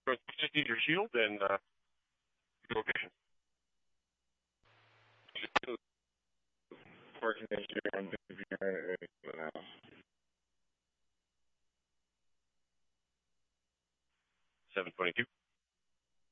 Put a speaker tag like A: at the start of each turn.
A: just need your shield and location.
B: Parking issue on now.
A: 722.